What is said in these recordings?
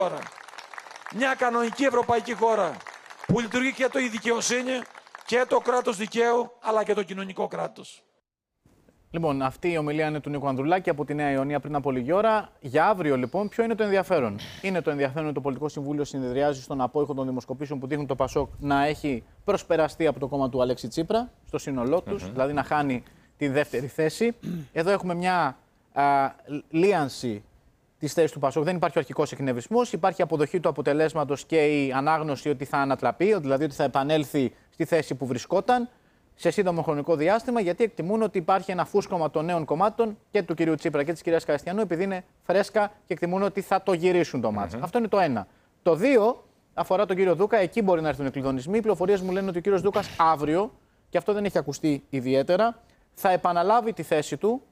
χώρα. Μια κανονική ευρωπαϊκή χώρα που λειτουργεί και η δικαιοσύνη και το κράτος δικαίου, αλλά και το κοινωνικό κράτος. Λοιπόν, αυτή η ομιλία είναι του Νίκου Ανδρουλάκη από τη Νέα Ιωνία πριν από λίγη ώρα. Για αύριο, λοιπόν, ποιο είναι το ενδιαφέρον? Είναι το ενδιαφέρον ότι το Πολιτικό Συμβούλιο συνεδριάζει στον απόϊχο των δημοσκοπήσεων που δείχνουν το ΠΑΣΟΚ να έχει προσπεραστεί από το κόμμα του Αλέξη Τσίπρα στο σύνολό του, δηλαδή να χάνει τη δεύτερη θέση. Εδώ έχουμε μια λίανση της θέσης του ΠΑΣΟΚ. Δεν υπάρχει ο αρχικός εκνευρισμός, υπάρχει αποδοχή του αποτελέσματος και η ανάγνωση ότι θα ανατραπεί, δηλαδή ότι θα επανέλθει στη θέση που βρισκόταν σε σύντομο χρονικό διάστημα, γιατί εκτιμούν ότι υπάρχει ένα φούσκωμα των νέων κομμάτων και του κυρίου Τσίπρα και της κυρίας Καριστιανού, επειδή είναι φρέσκα και εκτιμούν ότι θα το γυρίσουν το μάτς. Αυτό είναι το ένα. Το δύο αφορά τον κύριο Δούκα, εκεί μπορεί να έρθουν οι κλειδονισμοί. Οι πληροφορίες μου λένε ότι ο κύριος Δούκας αύριο, και αυτό δεν έχει ακουστεί ιδιαίτερα, θα επαναλάβει τη θέση του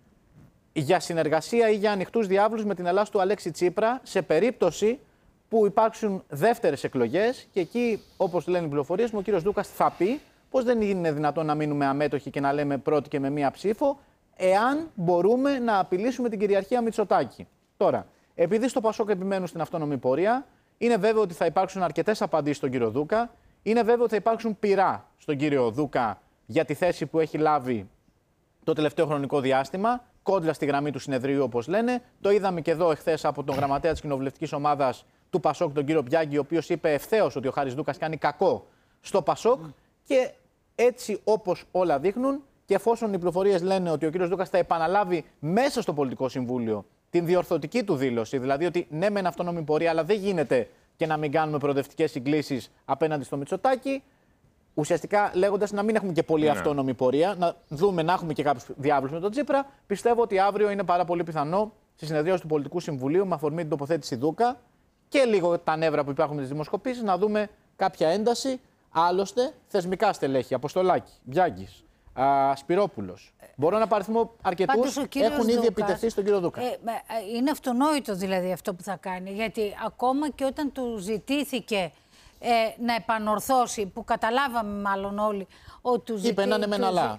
για συνεργασία ή για ανοιχτούς διάβλους με την Ελλάδα του Αλέξη Τσίπρα σε περίπτωση που υπάρξουν δεύτερες εκλογές. Και εκεί, όπως λένε οι πληροφορίες μου, ο κύριος Δούκας θα πει πως δεν είναι δυνατόν να μείνουμε αμέτωχοι και να λέμε πρώτοι και με μία ψήφο, εάν μπορούμε να απειλήσουμε την κυριαρχία Μητσοτάκη. Τώρα, επειδή στο ΠΑΣΟΚ επιμένουν στην αυτόνομη πορεία, είναι βέβαιο ότι θα υπάρξουν αρκετές απαντήσεις στον κύριο Δούκα. Είναι βέβαιο ότι θα υπάρξουν πειρά στον κύριο Δούκα για τη θέση που έχει λάβει το τελευταίο χρονικό διάστημα, κόντρα στη γραμμή του συνεδρίου, όπως λένε. Το είδαμε και εδώ εχθές από τον γραμματέα της κοινοβουλευτικής ομάδας του ΠΑΣΟΚ, τον κύριο Μπιάγκη, ο οποίος είπε ευθέως ότι ο Χάρης Δούκας κάνει κακό στο ΠΑΣΟΚ. Και έτσι, όπως όλα δείχνουν, και εφόσον οι πληροφορίες λένε ότι ο κύριος Δούκας θα επαναλάβει μέσα στο Πολιτικό Συμβούλιο την διορθωτική του δήλωση, δηλαδή ότι ναι, μεν αυτόνομη πορεία, αλλά δεν γίνεται και να μην κάνουμε προοδευτικές συγκλήσεις απέναντι στο Μητσοτάκη. Ουσιαστικά λέγοντας να μην έχουμε και πολύ αυτόνομη πορεία, να δούμε να έχουμε και κάποιους διάβλους με τον Τσίπρα. Πιστεύω ότι αύριο είναι πάρα πολύ πιθανό στη συνεδρίαση του Πολιτικού Συμβουλίου, με αφορμή την τοποθέτηση Δούκα και λίγο τα νεύρα που υπάρχουν με τις δημοσκοπήσεις, να δούμε κάποια ένταση. Άλλωστε, θεσμικά στελέχη, Αποστολάκη, Μπιάγκης, Σπυρόπουλος. Μπορώ να παριθμώ αρκετούς, έχουν ήδη επιτεθεί στον κύριο Δούκα. Είναι αυτονόητο δηλαδή αυτό που θα κάνει, γιατί ακόμα και όταν του ζητήθηκε να επανορθώσει, που καταλάβαμε μάλλον όλοι ότι του ζητήθηκε. Είπε έναν εμεναλά.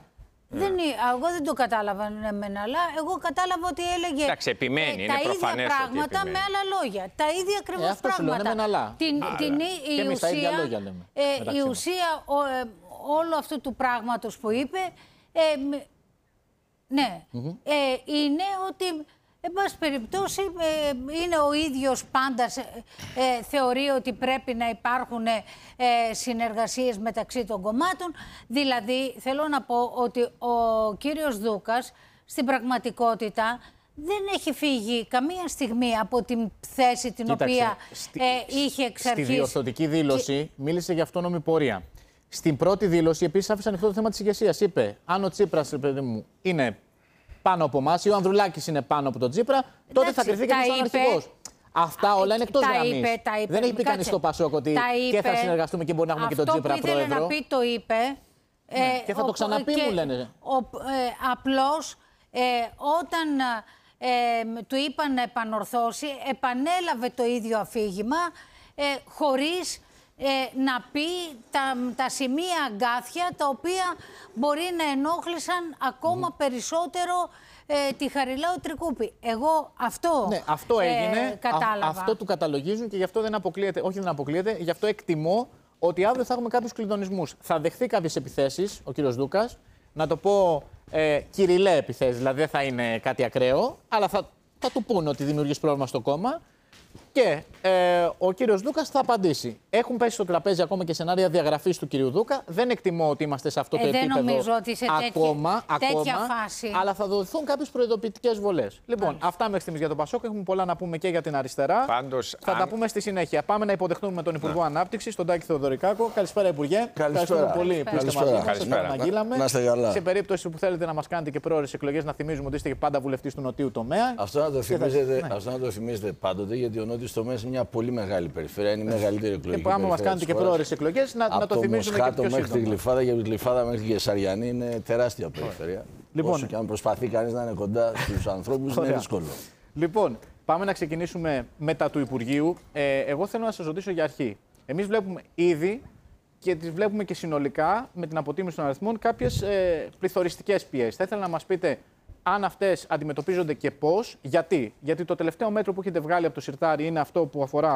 Εγώ δεν το κατάλαβα εμεναλά. Εγώ κατάλαβα ότι έλεγε εντάξει, επιμένει, τα ίδια πράγματα με άλλα λόγια. Τα ίδια ακριβώς πράγματα. Και εμείς τα ίδια λόγια λέμε. Η ουσία όλου αυτού του πράγματος που είπε είναι ότι εν πάση περιπτώσει, είναι ο ίδιος πάντα, θεωρεί ότι πρέπει να υπάρχουν συνεργασίες μεταξύ των κομμάτων. Δηλαδή, θέλω να πω ότι ο κύριος Δούκας, στην πραγματικότητα, δεν έχει φύγει καμία στιγμή από την θέση την οποία είχε εξ αρχής. Στη διορθωτική δήλωση μίλησε για αυτόνομη πορεία. Στην πρώτη δήλωση, επίσης, άφησε ανοιχτό το θέμα της ηγεσίας. Είπε, αν ο Τσίπρας, παιδί μου, είναι πάνω από εμάς ή ο Ανδρουλάκης είναι πάνω από τον Τσίπρα, τότε θα κρυφθεί και ο αρχηγός. Αυτά όλα είναι εκτός γραμμής. Δεν έχει πει κανείς στο ΠΑΣΟΚ ότι και θα συνεργαστούμε και μπορεί να έχουμε και τον Τσίπρα πρόεδρο. Αυτό που ήθελε να πει το είπε. Και θα το ξαναπεί, μου λένε. Απλώς όταν του είπαν να επανορθώσει, επανέλαβε το ίδιο αφήγημα χωρίς να πει τα σημεία αγκάθια τα οποία μπορεί να ενόχλησαν ακόμα περισσότερο τη Χαριλάου Τρικούπη. Εγώ αυτό έγινε, κατάλαβα. Αυτό του καταλογίζουν και γι' αυτό δεν αποκλείεται, όχι δεν αποκλείεται, γι' αυτό εκτιμώ ότι αύριο θα έχουμε κάποιους κλειδονισμούς. Θα δεχθεί κάποιες επιθέσεις ο κύριος Δούκας, να το πω κυριλέ επιθέσεις, δηλαδή δεν θα είναι κάτι ακραίο, αλλά θα του πούνε ότι δημιουργείς πρόβλημα στο κόμμα. Και ο κύριος Δούκας θα απαντήσει. Έχουν πέσει στο τραπέζι ακόμα και σενάρια διαγραφής του κύριου Δούκα. Δεν εκτιμώ ότι είμαστε σε αυτό το επίπεδο. Δεν νομίζω ότι σε τέτοια φάση. Αλλά θα δοθούν κάποιες προειδοποιητικές βολές. Λοιπόν, αυτά μέχρι στιγμής για το ΠΑΣΟΚ. Έχουμε πολλά να πούμε και για την αριστερά. Πάντως, θα τα πούμε στη συνέχεια. Πάμε να υποδεχτούμε τον Υπουργό Ανάπτυξης, τον Τάκη Θεοδωρικάκο. Καλησπέρα, Υπουργέ. Ευχαριστούμε πολύ που είστε μαζί μας. Να είστε καλά. Σε περίπτωση που θέλετε να μας κάνετε και πρόορες εκλογές, να θυμίζουμε ότι είστε και πάντα βουλευτής του νοτίου τομέα. Αυτό να το θυμίζετε πάντοτε, γιατί ο νότιος τομέας είναι μια πολύ μεγάλη περιφέρεια. Είναι η μεγαλύτερη εκλογική περιφέρεια. Άμα μας κάνετε και πρόορες εκλογές, να το θυμίζουμε και πιο σύντομα. Μέχρι τη Γλυφάδα και από τη Γλυφάδα μέχρι τη Κεσαριανή είναι τεράστια περιφέρεια. Λοιπόν, όσο και αν προσπαθεί κανείς να είναι κοντά στους ανθρώπους, είναι δύσκολο. Λοιπόν, πάμε να ξεκινήσουμε μετά του Υπουργείου. Εγώ θέλω να σας ρωτήσω για αρχή. Εμείς βλέπουμε ήδη και τις βλέπουμε και συνολικά με την αποτίμηση των αριθμών κάποιες πληθωριστικές πιέσεις. Θα ήθελα να μας πείτε αν αυτές αντιμετωπίζονται και πώς. Γιατί το τελευταίο μέτρο που έχετε βγάλει από το σιρτάρι είναι αυτό που αφορά